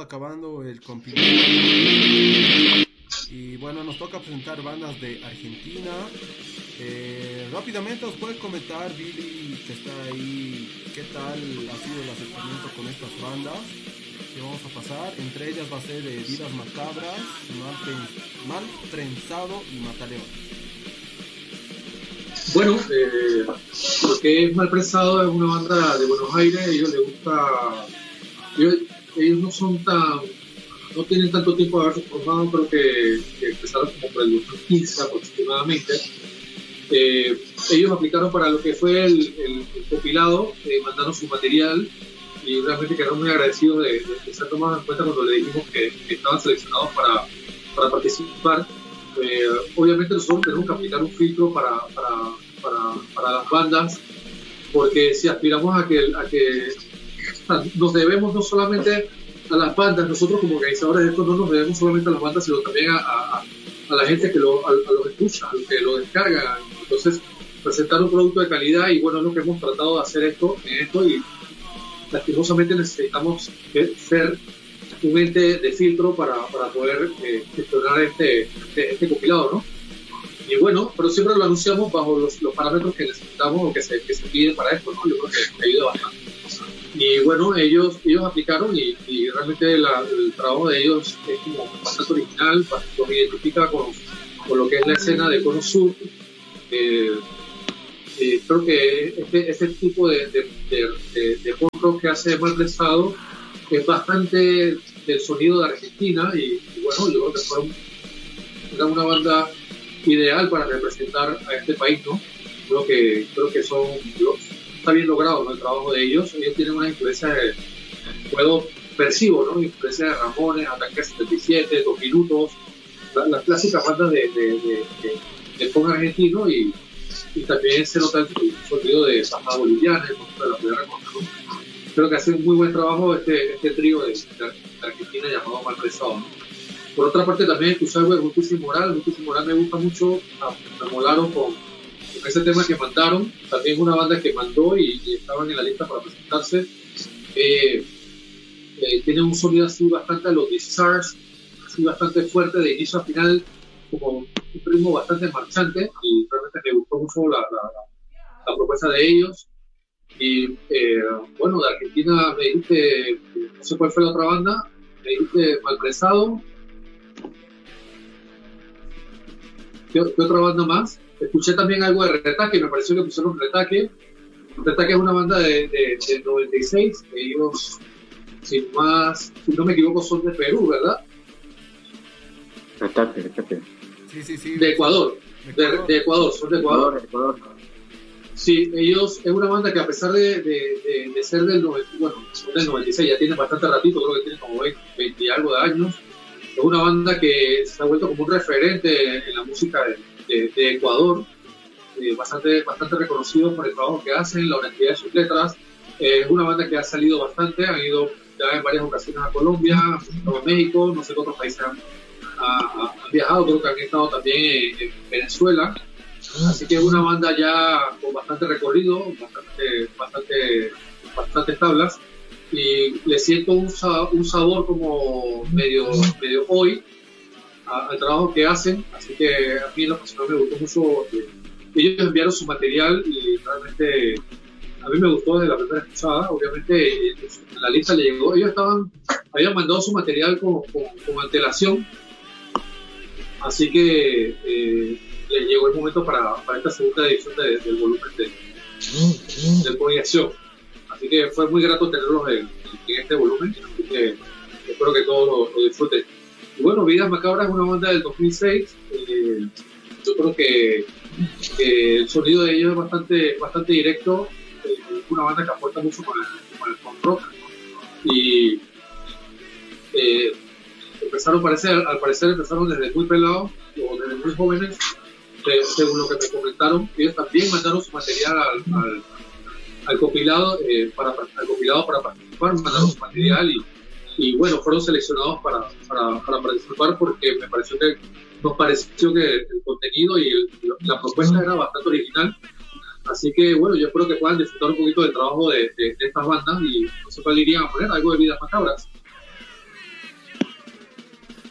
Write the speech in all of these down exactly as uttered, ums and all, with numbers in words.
acabando el compilado. Y bueno, nos toca presentar bandas de Argentina. Eh, rápidamente os puedes comentar, Billy, que está ahí, qué tal ha sido el acercamiento con estas bandas que vamos a pasar. Entre ellas va a ser eh, Vidas Macabras, Mal, Tren- Mal Trenzado y Mataleón. Bueno, eh, lo que es Mal Trenzado es una banda de Buenos Aires. A ellos les gusta, ellos, ellos no son tan, no tienen tanto tiempo de haberse formado. Creo que, que empezaron como por el dos mil quince aproximadamente. Eh, ellos aplicaron para lo que fue el, el, el compilado, eh, mandaron su material y realmente quedaron muy agradecidos de, de, de ser tomados en cuenta cuando le dijimos que, que estaban seleccionados para, para participar. Eh, obviamente nosotros tenemos que aplicar un filtro para, para, para, para las bandas, porque si aspiramos a que, a que nos debemos no solamente a las bandas, nosotros como organizadores de esto no nos debemos solamente a las bandas, sino también a, a, a la gente que lo, a, a los escucha, a los que lo descargan. Entonces, presentar un producto de calidad, y bueno, es lo que hemos tratado de hacer esto, en esto, y lastimosamente necesitamos ser un ente de filtro para, para poder eh, gestionar este, este, este compilado, ¿no? Y bueno, pero siempre lo anunciamos bajo los, los parámetros que necesitamos o que se, que se piden para esto, ¿no? Yo creo que, que ayuda bastante. Y bueno, ellos, ellos aplicaron y, y realmente la, el trabajo de ellos es como bastante original, los identifica con, con lo que es la escena de Cono Sur. Eh, eh, creo que este, este tipo de, de, de, de, de punk rock que hace Mal Trenzado es bastante del sonido de Argentina, y, y bueno, yo creo que fueron una, una banda ideal para representar a este país, ¿no? Creo que, creo que son, está bien logrado, ¿no? El trabajo de ellos. Ellos tienen una influencia de, puedo percibo, ¿no? Influencia de Ramones, Ataque setenta y siete, Dos Minutos, la, las clásicas bandas de, de, de, de, de punk argentino, y, y también se nota el sonido de Sajá Boliviana, de la primera cosa, ¿no? Creo que hace un muy buen trabajo este, este trío de, de Argentina llamado Mal Trenzado, ¿no? Por otra parte, también escuchar algo de Justicia y Moral. Justicia y Moral me gusta mucho. Me molaron con, con ese tema que mandaron. También una banda que mandó y, y estaban en la lista para presentarse. Eh, eh, tiene un sonido así bastante a los Stars, así bastante fuerte de inicio a final, como un ritmo bastante marchante, y realmente me gustó mucho la, la, la, la propuesta de ellos. Y eh, bueno, de Argentina me dijiste, no sé cuál fue la otra banda, me dijiste Mal Trenzado. ¿Qué, ¿Qué otra banda más? Escuché también algo de Retaque, me pareció que pusieron Retaque. Retaque es una banda de, de, de noventa y seis, que ellos, sin más, si no me equivoco, son de Perú, ¿verdad? Retaque, Retaque. Sí, sí, sí. De Ecuador, de Ecuador, de, de Ecuador son de Ecuador. Ecuador, Ecuador. Sí, ellos es una banda que a pesar de, de, de, de ser del, noventa, bueno, del noventa y seis, ya tiene bastante ratito, creo que tiene como veinte, veinte y algo de años. Es una banda que se ha vuelto como un referente en la música de, de, de Ecuador, eh, bastante, bastante reconocido por el trabajo que hacen, la honestidad de sus letras. Eh, es una banda que ha salido bastante, han ido ya en varias ocasiones a Colombia, a México, no sé qué otros países han, ha, han viajado, creo que han estado también en, en Venezuela. Así que es una banda ya con bastante recorrido, bastante, bastante, bastantes tablas, y le siento un, un sabor como medio, medio hoy a, al trabajo que hacen. Así que a mí en lo personal me gustó mucho. Eh, ellos enviaron su material y realmente a mí me gustó desde la primera escuchada. Obviamente en la lista le llegó, ellos estaban, habían mandado su material con, con, con antelación, así que eh, le llegó el momento para, para esta segunda edición de, del volumen de, de Proyección. Así que fue muy grato tenerlos en, en este volumen, así que espero que todos lo, lo disfruten. Y bueno, Vidas Macabras es una banda del dos mil seis. Eh, yo creo que, que el sonido de ellos es bastante, bastante directo. Es eh, una banda que aporta mucho con el, con el punk rock. Y eh, empezaron, parece, al parecer, empezaron desde muy pelados o desde muy jóvenes. Según lo que me comentaron, ellos también mandaron su material al, al, al compilado eh, para al compilado para participar, mandaron su material y, y bueno, fueron seleccionados para, para, para participar, porque me pareció que nos pareció que el contenido y el, la propuesta era bastante original. Así que bueno, yo espero que puedan disfrutar un poquito del trabajo de, de, de estas bandas, y no sé cuál irían a poner, algo de Vidas Macabras.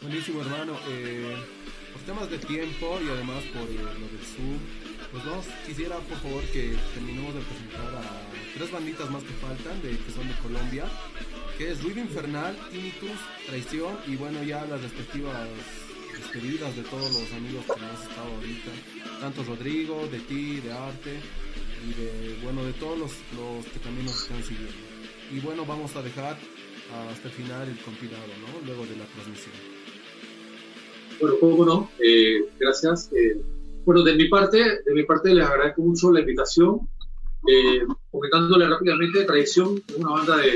Buenísimo, hermano. Eh, por temas de tiempo y además por eh, lo del Zoom, pues vamos, quisiera por favor que terminemos de presentar a tres banditas más que faltan, de, que son de Colombia, que es Ruido Infernal, Tinnitus, Traición y bueno, ya las respectivas despedidas de todos los amigos que hemos estado ahorita, tanto Rodrigo, de ti, de Arte y de, bueno, de todos los, los que también nos están siguiendo. Y bueno, vamos a dejar hasta el final el compilado, ¿no? Luego de la transmisión. Bueno, cómo no, eh, gracias. Eh, bueno, de mi parte, de mi parte les agradezco mucho la invitación. Eh, comentándole rápidamente, Tradición es una banda de, de,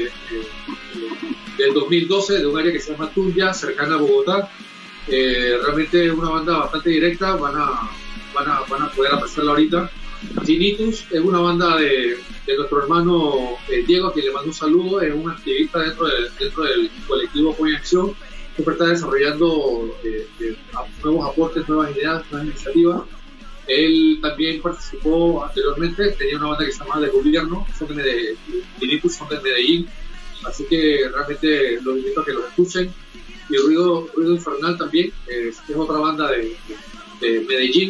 de, del dos mil doce, de un área que se llama Tunja, cercana a Bogotá. Eh, realmente es una banda bastante directa, van a, van a, van a poder apreciarla ahorita. Tinnitus es una banda de, de nuestro hermano eh, Diego, a quien le mando un saludo, es un activista dentro, de, dentro del colectivo Coin Acción, siempre está desarrollando eh, eh, nuevos aportes, nuevas ideas, nuevas iniciativas. Él también participó anteriormente, tenía una banda que se llama De Gobierno, son de Tinnitus, son de Medellín, así que realmente los invito a que los escuchen. Y Ruido, Ruido Infernal también, eh, es otra banda de, de, de Medellín,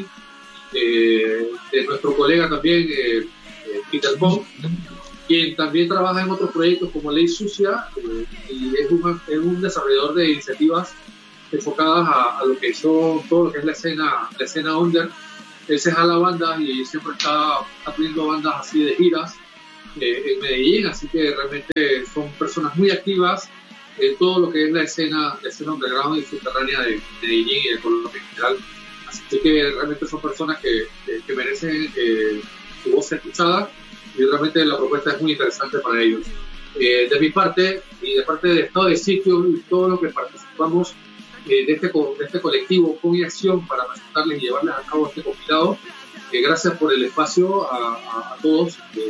eh, de nuestro colega también, eh, eh, Peter Pong, quien también trabaja en otros proyectos como Ley Sucia, eh, y es un, es un desarrollador de iniciativas enfocadas a, a lo que son todo lo que es la escena, la escena under. Él se jala bandas y siempre está, está poniendo bandas así de giras eh, en Medellín, así que realmente son personas muy activas en todo lo que es la escena, la escena underground y subterránea de, de Medellín y de Colombia en general. Así que realmente son personas que, que, que merecen eh, su voz escuchada y realmente la propuesta es muy interesante para ellos. Eh, de mi parte y de parte del Estado de Sitio y todo lo que participamos eh, de, este, de este colectivo Coin Acción para presentarles y llevarles a cabo este compilado, eh, gracias por el espacio a, a, a todos. Eh,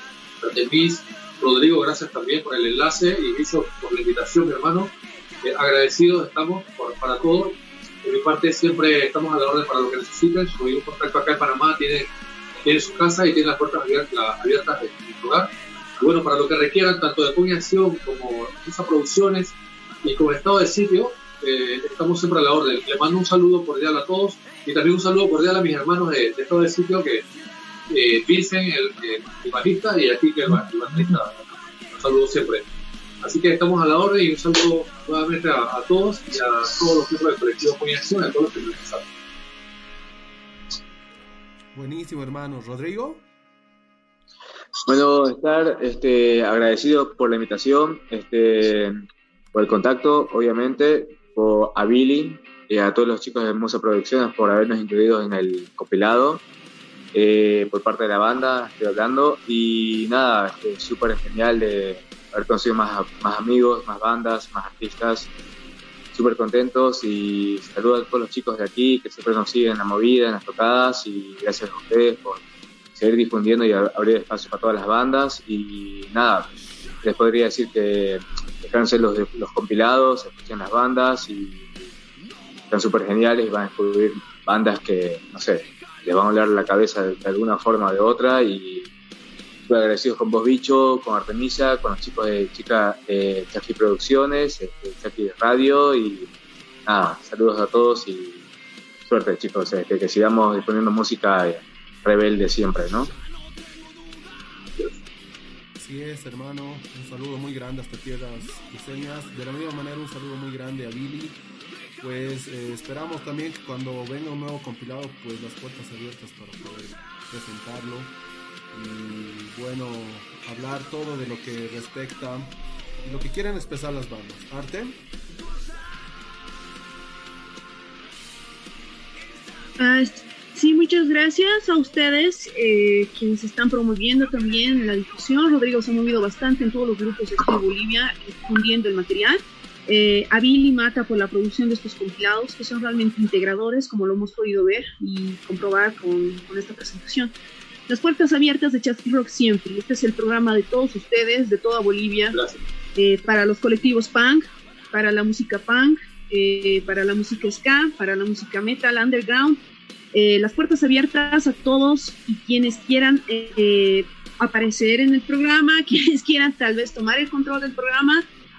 Luis, Rodrigo, gracias también por el enlace y Guiso por la invitación, mi hermano. Eh, agradecidos estamos por, para todo. De mi parte siempre estamos a la orden para lo que necesiten. Su un contacto acá en Panamá tiene, tiene su casa y tiene las puertas abiertas, abiertas de mi lugar. Y bueno, para lo que requieran, tanto de Coin Acción como Musa Producciones y como Estado de Sitio, eh, estamos siempre a la orden. Les mando un saludo cordial a todos y también un saludo cordial a mis hermanos de, de Estado de Sitio, que eh, Pilsen, el, el, el bajista, y aquí que el, el bajista. Un saludo siempre. Así que estamos a la orden y un saludo nuevamente a, a todos y a todos los miembros del colectivo Coin Acción, a todos los que nos escuchan. Buenísimo, hermano. ¿Rodrigo? Bueno, estar este, agradecido por la invitación, este, por el contacto, obviamente, por a Billy y a todos los chicos de Musa Producciones por habernos incluido en el compilado. Eh, por parte de la banda, estoy hablando, y nada, este, súper genial de haber conocido más, más amigos, más bandas, más artistas, súper contentos y saludos a todos los chicos de aquí que siempre nos siguen en la movida, en las tocadas, y gracias a ustedes por seguir difundiendo y abrir espacio para todas las bandas. Y nada, les podría decir que descansen los, los compilados, escuchen las bandas y están súper geniales y van a descubrir bandas que, no sé, les van a hablar la cabeza de, de alguna forma o de otra. Y estoy agradecido con vos, Bicho, con Artemisa, con los chicos de Chica eh, Chaki Producciones, este, Chaki Radio, y nada, saludos a todos y suerte, chicos, este, que sigamos disponiendo música eh, rebelde siempre, ¿no? Así es, hermano, un saludo muy grande hasta tierras cruceñas. De la misma manera, un saludo muy grande a Billy. Pues eh, esperamos también que cuando venga un nuevo compilado, pues las puertas abiertas para poder presentarlo y bueno, hablar todo de lo que respecta y lo que quieren expresar las bandas. Arte. Uh, sí, muchas gracias a ustedes, eh, quienes están promoviendo también la difusión. Rodrigo se ha movido bastante en todos los grupos de aquí de Bolivia, difundiendo el material. Eh, a Billy Mata por la producción de estos compilados, que son realmente integradores, como lo hemos podido ver y comprobar con, con esta presentación. Las puertas abiertas de Chaki Rock siempre. Este es el programa de todos ustedes, de toda Bolivia, eh, para los colectivos punk, para la música punk, eh, para la música ska, para la música metal, underground. Eh, las puertas abiertas a todos y quienes quieran eh, aparecer en el programa, quienes quieran tal vez tomar el control del programa.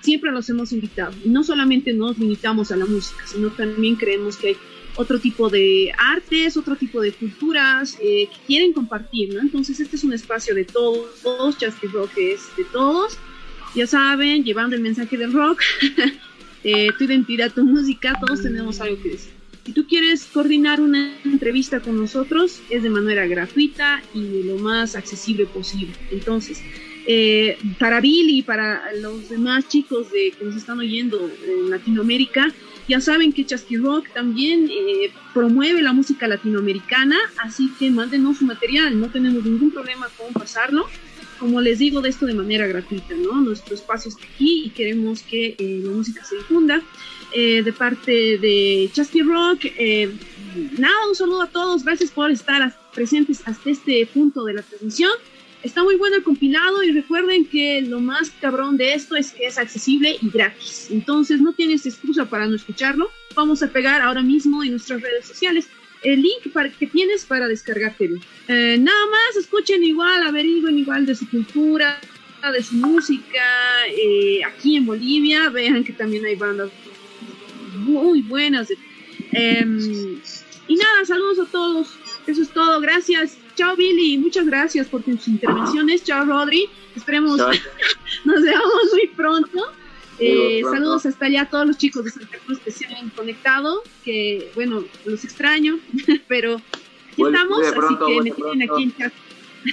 siempre los hemos invitado. Y no solamente nos limitamos a la música, sino también creemos que hay otro tipo de artes, otro tipo de culturas eh, que quieren compartir, ¿no? Entonces este es un espacio de todos, todos Chasqui Rock es de todos, ya saben, llevando el mensaje del rock, eh, tu identidad, tu música, todos tenemos algo que decir. Si tú quieres coordinar una entrevista con nosotros, es de manera gratuita y lo más accesible posible. Entonces, eh, para Billy y para los demás chicos de, que nos están oyendo en Latinoamérica, ya saben que Chasqui Rock también eh, promueve la música latinoamericana, así que mándenos su material, no tenemos ningún problema con pasarlo. Como les digo, de esto de manera gratuita, ¿no? Nuestro espacio está aquí y queremos que eh, la música se difunda. Eh, de parte de Chasqui Rock, eh, nada, un saludo a todos, gracias por estar presentes hasta este punto de la transmisión. Está muy bueno el compilado y recuerden que lo más cabrón de esto es que es accesible y gratis, entonces no tienes excusa para no escucharlo. Vamos a pegar ahora mismo en nuestras redes sociales el link para, que tienes para descargártelo. Eh, nada más, escuchen igual, averigüen igual de su cultura, de su música, eh, aquí en Bolivia, vean que también hay bandas muy buenas. Eh, y nada, saludos a todos. Eso es todo. Gracias. Chao, Billy. Muchas gracias por tus intervenciones. Chao, Rodri. Esperemos nos veamos muy pronto. Eh, pronto. Saludos hasta allá a todos los chicos de Santa Cruz que se han conectado. Que, bueno, los extraño, pero aquí bueno, estamos. Así pronto, que me tienen aquí en chat.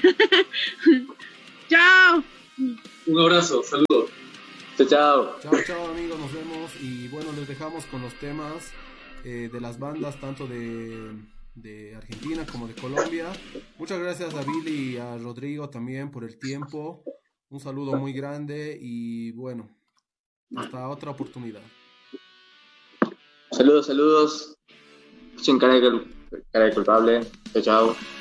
Chao. Un abrazo. Saludos. Chao, chao. Chao, chao, amigos, nos vemos. Y bueno, les dejamos con los temas eh, de las bandas, tanto de, de Argentina como de Colombia. Muchas gracias a Billy y a Rodrigo también por el tiempo. Un saludo muy grande y bueno, hasta otra oportunidad. Saludos, saludos. Escuchen cara de, cara de culpable. Chao, chao.